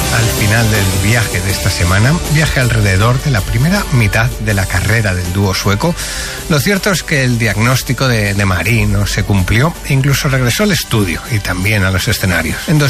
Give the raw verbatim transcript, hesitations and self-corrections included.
al final del viaje de esta semana, viaje alrededor de la primera mitad de la carrera del dúo sueco. Lo cierto es que el diagnóstico de, de Marie no se cumplió e incluso regresó al estudio y también a los escenarios. En